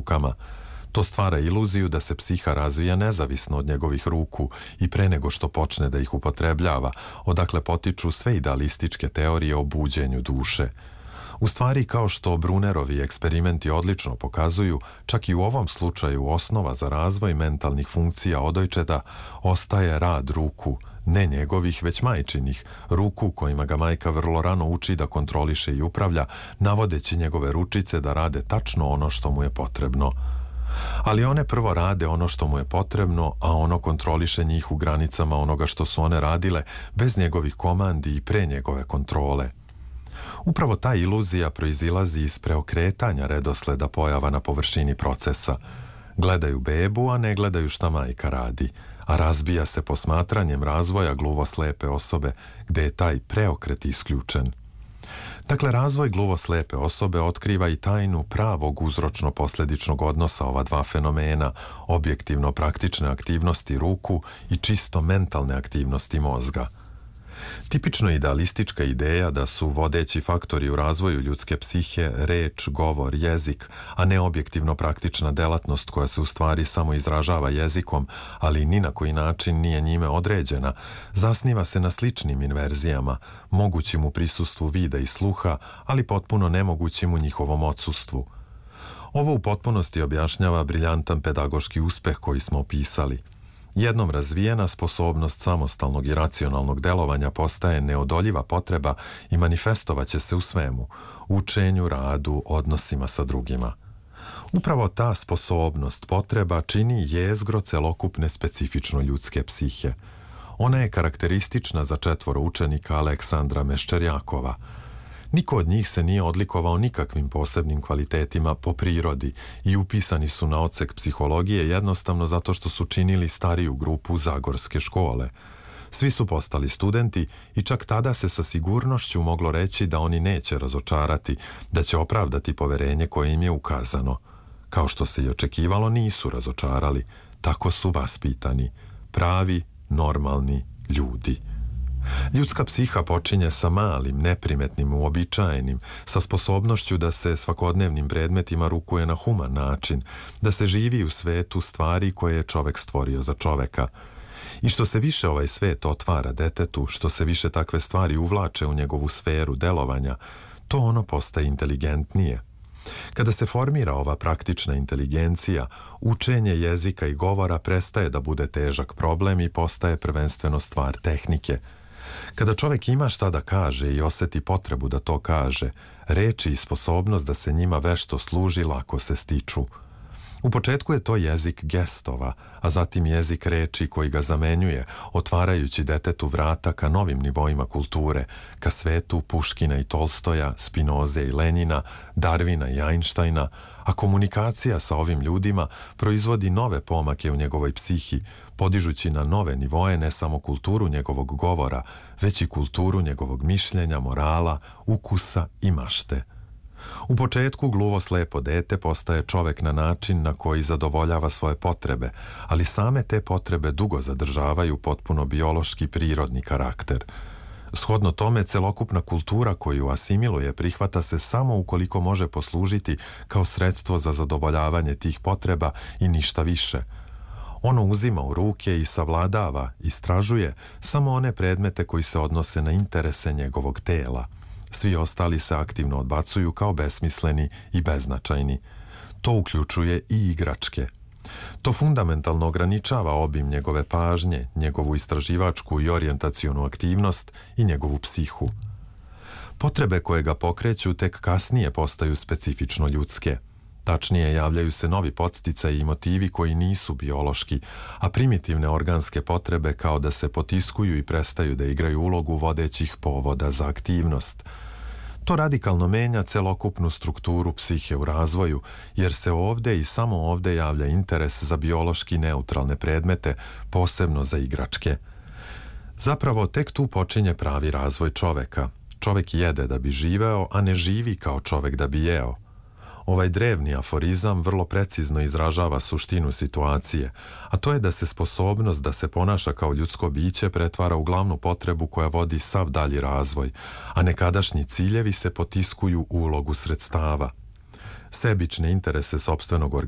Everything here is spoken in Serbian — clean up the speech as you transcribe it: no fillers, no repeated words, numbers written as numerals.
rukama. To stvara iluziju da se psiha razvija nezavisno od njegovih ruku i pre nego što počne da ih upotrebljava, odakle potiču sve idealističke teorije o buđenju duše. U stvari, kao što Brunerovi eksperimenti odlično pokazuju, čak i u ovom slučaju osnova za razvoj mentalnih funkcija odojčeta ostaje rad ruku, ne njegovih, već majčinih, ruku kojima ga majka vrlo rano uči da kontroliše i upravlja, navodeći njegove ručice da rade tačno ono što mu je potrebno. Ali one prvo rade ono što mu je potrebno, a ono kontroliše njih u granicama onoga što su one radile, bez njegovih komandi i pre njegove kontrole. Upravo ta iluzija proizilazi iz preokretanja redosleda pojava na površini procesa. Gledaju bebu, a ne gledaju šta majka radi, a razbija se posmatranjem razvoja gluvoslepe osobe, gde je taj preokret isključen. Dakle, razvoj gluvoslepe osobe otkriva i tajnu pravog uzročno-posledičnog odnosa ova dva fenomena, objektivno praktične aktivnosti ruku i čisto mentalne aktivnosti mozga. Tipično idealistička ideja da su vodeći faktori u razvoju ljudske psihe reč, govor, jezik, a ne objektivno praktična delatnost koja se u stvari samo izražava jezikom, ali ni na koji način nije njime određena, zasniva se na sličnim inverzijama, mogućim u prisustvu vida i sluha, ali potpuno nemogućim u njihovom odsustvu. Ovo u potpunosti objašnjava briljantan pedagoški uspeh koji smo opisali. Jednom razvijena sposobnost samostalnog i racionalnog delovanja postaje neodoljiva potreba i manifestovaće se u svemu, učenju, radu, odnosima sa drugima. Upravo ta sposobnost potreba čini jezgro celokupne specifično ljudske psihe. Ona je karakteristična za 4 učenika Aleksandra Meščerjakova. Niko od njih se nije odlikovao nikakvim posebnim kvalitetima po prirodi i upisani su na odsek psihologije jednostavno zato što su činili stariju grupu Zagorske škole. Svi su postali studenti i čak tada se sa sigurnošću moglo reći da oni neće razočarati, da će opravdati poverenje koje im je ukazano. Kao što se i očekivalo, nisu razočarali. Tako su vaspitani. Pravi, normalni ljudi. Ljudska psiha počinje sa malim, neprimetnim, uobičajenim, sa sposobnošću da se svakodnevnim predmetima rukuje na human način, da se živi u svetu stvari koje je čovek stvorio za čoveka. I što se više ovaj svet otvara detetu, što se više takve stvari uvlače u njegovu sferu delovanja, to ono postaje inteligentnije. Kada se formira ova praktična inteligencija, učenje jezika i govora prestaje da bude težak problem i postaje prvenstveno stvar tehnike. Kada čovek ima šta da kaže i oseti potrebu da to kaže, reči i sposobnost da se njima vešto služi lako se stiču. U početku je to jezik gestova, a zatim jezik reči koji ga zamenjuje, otvarajući detetu vrata ka novim nivoima kulture, ka svetu Puškina i Tolstoja, Spinoze i Lenjina, Darvina i Einsteina, a komunikacija sa ovim ljudima proizvodi nove pomake u njegovoj psihi, podižući na nove nivoe ne samo kulturu njegovog govora, već i kulturu njegovog mišljenja, morala, ukusa i mašte. U početku gluvoslepo dete postaje čovek na način na koji zadovoljava svoje potrebe, ali same te potrebe dugo zadržavaju potpuno biološki prirodni karakter. Shodno tome, celokupna kultura koju asimiluje prihvata se samo ukoliko može poslužiti kao sredstvo za zadovoljavanje tih potreba i ništa više. Ono uzima u ruke i savladava, istražuje samo one predmete koji se odnose na interese njegovog tela. Svi ostali se aktivno odbacuju kao besmisleni i beznačajni. To uključuje i igračke. To fundamentalno ograničava obim njegove pažnje, njegovu istraživačku i orijentacionu aktivnost i njegovu psihu. Potrebe koje ga pokreću tek kasnije postaju specifično ljudske. Tačnije, javljaju se novi podsticaji i motivi koji nisu biološki, a primitivne organske potrebe kao da se potiskuju i prestaju da igraju ulogu vodećih povoda za aktivnost. To radikalno menja celokupnu strukturu psihe u razvoju, jer se ovde i samo ovde javlja interes za biološki neutralne predmete, posebno za igračke. Zapravo, tek tu počinje pravi razvoj čoveka. Čovek jede da bi živeo, a ne živi kao čovek da bi jeo. Ovaj drevni aforizam vrlo precizno izražava suštinu situacije, a to je da se sposobnost da se ponaša kao ljudsko biće pretvara u glavnu potrebu koja vodi sav dalji razvoj, a nekadašnji ciljevi se potiskuju u ulogu sredstava. Sebične interese sopstvenog